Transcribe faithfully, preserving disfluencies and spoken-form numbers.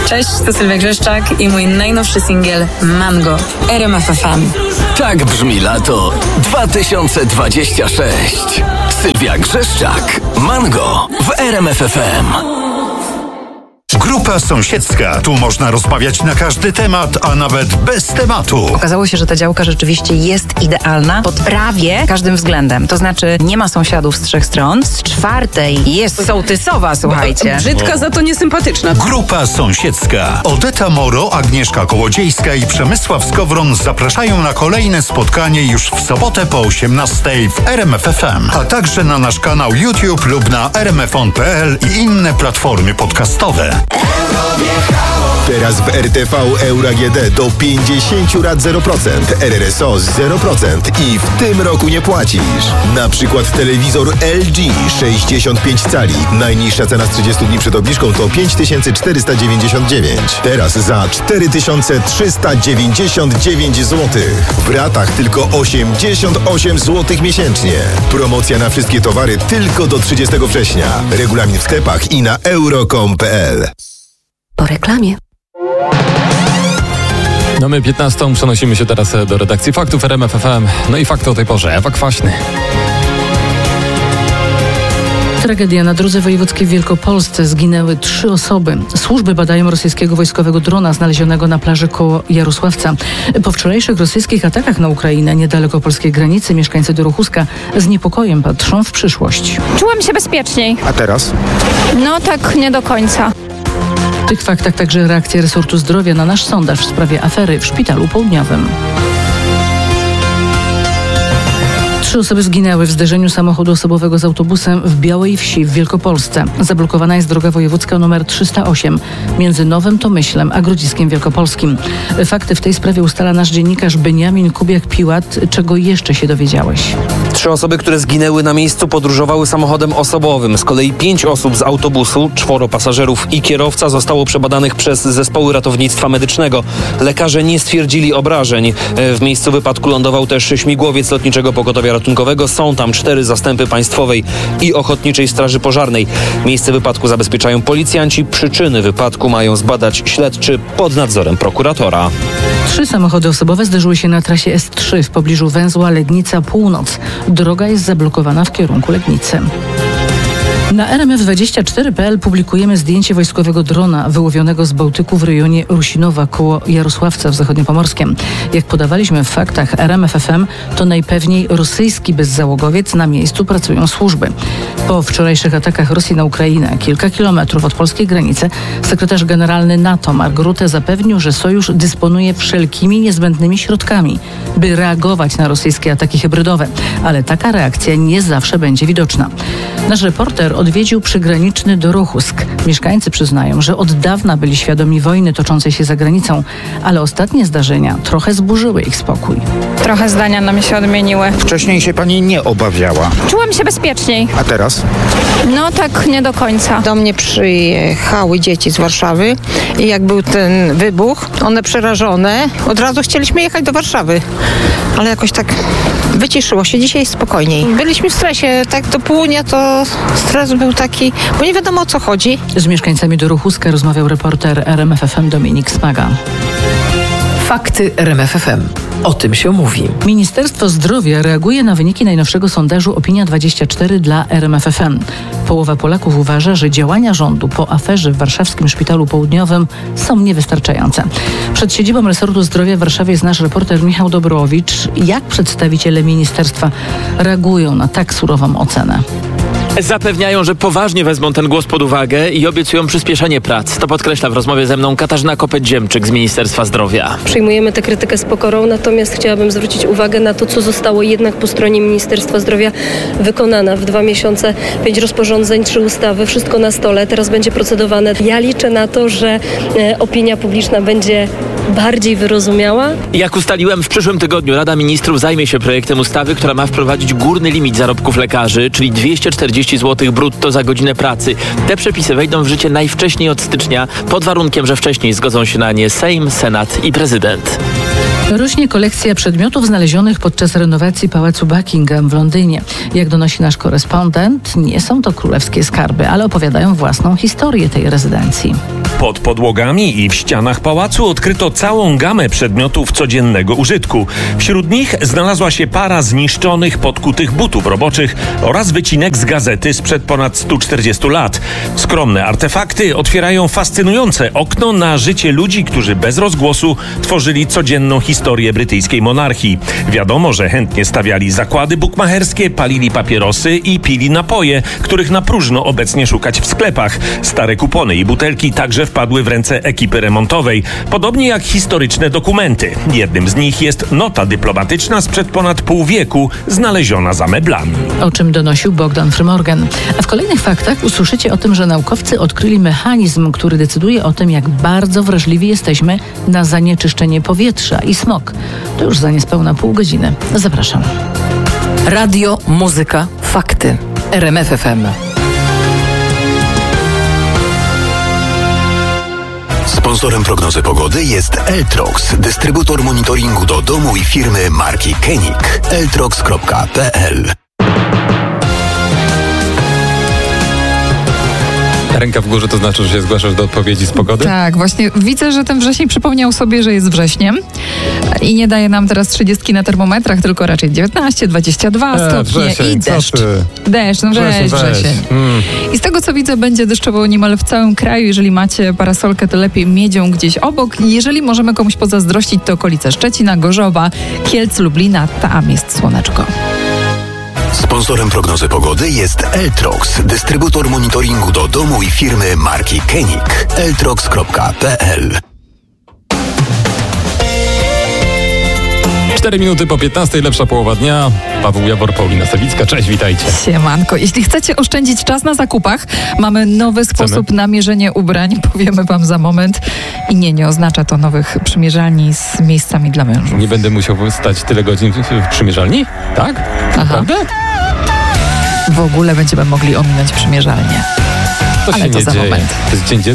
Cześć, to Sylwia Grzeszczak i mój najnowszy singiel Mango, R M F F M. Tak brzmi lato dwa tysiące dwudziesty szósty. Sylwia Grzeszczak, Mango w R M F F M. Grupa sąsiedzka. Tu można rozmawiać na każdy temat, a nawet bez tematu. Okazało się, że ta działka rzeczywiście jest idealna pod prawie każdym względem. To znaczy nie ma sąsiadów z trzech stron. Z czwartej jest sołtysowa, słuchajcie. Brzydka, za to niesympatyczna. Grupa sąsiedzka. Odeta Moro, Agnieszka Kołodziejska i Przemysław Skowron zapraszają na kolejne spotkanie już w sobotę po osiemnastej w R M F F M, a także na nasz kanał YouTube lub na r m f on kropka p l i inne platformy podcastowe. Teraz w R T V Euro A G D do pięćdziesiąt lat zero procent, R R S O zero procent i w tym roku nie płacisz. Na przykład telewizor L G sześćdziesiąt pięć cali. Najniższa cena z trzydziestu dni przed obniżką to pięć tysięcy czterysta dziewięćdziesiąt dziewięć. Teraz za cztery tysiące trzysta dziewięćdziesiąt dziewięć złotych. W ratach tylko osiemdziesiąt osiem złotych miesięcznie. Promocja na wszystkie towary tylko do trzydziestego września. Regulamin w sklepach i na euro kropka com kropka p l. Po reklamie. No my piętnastą przenosimy się teraz do redakcji Faktów R M F F M. No i fakty o tej porze. Ewa Kwaśny. Tragedia na drodze wojewódzkiej w Wielkopolsce. Zginęły trzy osoby. Służby badają rosyjskiego wojskowego drona znalezionego na plaży koło Jarosławca. Po wczorajszych rosyjskich atakach na Ukrainę niedaleko polskiej granicy mieszkańcy Dorochuska z niepokojem patrzą w przyszłość. Czułam się bezpieczniej. A teraz? No tak nie do końca. W tych faktach także reakcja resortu zdrowia na nasz sondaż w sprawie afery w Szpitalu Południowym. Trzy osoby zginęły w zderzeniu samochodu osobowego z autobusem w Białej Wsi w Wielkopolsce. Zablokowana jest droga wojewódzka nr trzysta osiem między Nowym Tomyślem a Grodziskiem Wielkopolskim. Fakty w tej sprawie ustala nasz dziennikarz Beniamin Kubiak-Piłat. Czego jeszcze się dowiedziałeś? Trzy osoby, które zginęły na miejscu, podróżowały samochodem osobowym. Z kolei pięć osób z autobusu, czworo pasażerów i kierowca zostało przebadanych przez zespoły ratownictwa medycznego. Lekarze nie stwierdzili obrażeń. W miejscu wypadku lądował też śmigłowiec Lotniczego Pogotowia Ratunkowego. Są tam cztery zastępy Państwowej i Ochotniczej Straży Pożarnej. Miejsce wypadku zabezpieczają policjanci. Przyczyny wypadku mają zbadać śledczy pod nadzorem prokuratora. Trzy samochody osobowe zderzyły się na trasie S trzy w pobliżu węzła Legnica Północ. Droga jest zablokowana w kierunku Legnicy. Na R M F dwadzieścia cztery kropka p l publikujemy zdjęcie wojskowego drona wyłowionego z Bałtyku w rejonie Rusinowa koło Jarosławca w Zachodniopomorskiem. Jak podawaliśmy w faktach R M F F M, to najpewniej rosyjski bezzałogowiec. Na miejscu pracują służby. Po wczorajszych atakach Rosji na Ukrainę, kilka kilometrów od polskiej granicy, sekretarz generalny NATO Mark Rutte zapewnił, że sojusz dysponuje wszelkimi niezbędnymi środkami, by reagować na rosyjskie ataki hybrydowe. Ale taka reakcja nie zawsze będzie widoczna. Nasz reporter odwiedził przygraniczny Dorochusk. Mieszkańcy przyznają, że od dawna byli świadomi wojny toczącej się za granicą, ale ostatnie zdarzenia trochę zburzyły ich spokój. Trochę zdania nam się odmieniły. Wcześniej się pani nie obawiała. Czułam się bezpieczniej. A teraz? No tak nie do końca. Do mnie przyjechały dzieci z Warszawy i jak był ten wybuch, one przerażone, od razu chcieliśmy jechać do Warszawy. Ale jakoś tak wyciszyło się. Dzisiaj jest spokojniej. Byliśmy w stresie. Tak do południa to stres był taki, bo nie wiadomo o co chodzi. Z mieszkańcami Dorochuska rozmawiał reporter R M F F M Dominik Smaga. Fakty R M F F M. O tym się mówi. Ministerstwo Zdrowia reaguje na wyniki najnowszego sondażu Opinia dwadzieścia cztery dla R M F F M. Połowa Polaków uważa, że działania rządu po aferze w warszawskim Szpitalu Południowym są niewystarczające. Przed siedzibą resortu zdrowia w Warszawie jest nasz reporter Michał Dobrowicz. Jak przedstawiciele ministerstwa reagują na tak surową ocenę? Zapewniają, że poważnie wezmą ten głos pod uwagę i obiecują przyspieszenie prac. To podkreśla w rozmowie ze mną Katarzyna Kopeć-Dziemczyk z Ministerstwa Zdrowia. Przyjmujemy tę krytykę z pokorą, natomiast chciałabym zwrócić uwagę na to, co zostało jednak po stronie Ministerstwa Zdrowia wykonane. W dwa miesiące pięć rozporządzeń, trzy ustawy, wszystko na stole. Teraz będzie procedowane. Ja liczę na to, że e, opinia publiczna będzie bardziej wyrozumiała. Jak ustaliłem, w przyszłym tygodniu Rada Ministrów zajmie się projektem ustawy, która ma wprowadzić górny limit zarobków lekarzy, czyli dwieście czterdzieści złotych brutto za godzinę pracy. Te przepisy wejdą w życie najwcześniej od stycznia, pod warunkiem, że wcześniej zgodzą się na nie Sejm, Senat i Prezydent. Rośnie kolekcja przedmiotów znalezionych podczas renowacji Pałacu Buckingham w Londynie. Jak donosi nasz korespondent, nie są to królewskie skarby, ale opowiadają własną historię tej rezydencji. Pod podłogami i w ścianach pałacu odkryto całą gamę przedmiotów codziennego użytku. Wśród nich znalazła się para zniszczonych, podkutych butów roboczych oraz wycinek z gazety sprzed ponad stu czterdziestu lat. Skromne artefakty otwierają fascynujące okno na życie ludzi, którzy bez rozgłosu tworzyli codzienną historię brytyjskiej monarchii. Wiadomo, że chętnie stawiali zakłady bukmacherskie, palili papierosy i pili napoje, których na próżno obecnie szukać w sklepach. Stare kupony i butelki także wpadły w ręce ekipy remontowej, podobnie jak historyczne dokumenty. Jednym z nich jest nota dyplomatyczna sprzed ponad pół wieku, znaleziona za meblami. O czym donosił Bogdan Frymorgan. A w kolejnych faktach usłyszycie o tym, że naukowcy odkryli mechanizm, który decyduje o tym, jak bardzo wrażliwi jesteśmy na zanieczyszczenie powietrza i smog. To już za niespełna pół godziny. Zapraszam. Radio, muzyka, fakty. R M F F M. Sponsorem prognozy pogody jest Eltrox, dystrybutor monitoringu do domu i firmy marki Koenig. eltrox kropka p l. Ręka w górze to znaczy, że się zgłaszasz do odpowiedzi z pogody? Tak, właśnie widzę, że ten wrzesień przypomniał sobie, że jest wrześniem i nie daje nam teraz trzydziestki na termometrach, tylko raczej dziewiętnaście, dwadzieścia dwa e, stopnie wrzesień, i deszcz. Deszcz, no wrześń, wrzesień. Mm. I z tego, co widzę, będzie deszczowo niemal w całym kraju. Jeżeli macie parasolkę, to lepiej miedzią gdzieś obok. Jeżeli możemy komuś pozazdrościć, to okolice Szczecina, Gorzowa, Kielc, Lublina, tam jest słoneczko. Sponsorem prognozy pogody jest Eltrox, dystrybutor monitoringu do domu i firmy marki Koenig. eltrox kropka p l. Cztery minuty po piętnastej, lepsza połowa dnia. Paweł Jawor, Paulina Sawicka. Cześć, witajcie. Siemanko. Jeśli chcecie oszczędzić czas na zakupach, mamy nowy Chcemy? sposób na mierzenie ubrań. Powiemy wam za moment. I nie, nie oznacza to nowych przymierzalni z miejscami dla mężów. Nie będę musiał stać tyle godzin w przymierzalni? Tak? Aha. Naprawdę? W ogóle będziemy mogli ominąć przymierzalnię. To Ale się to nie za dzieje. moment. To jest dzień dziecka.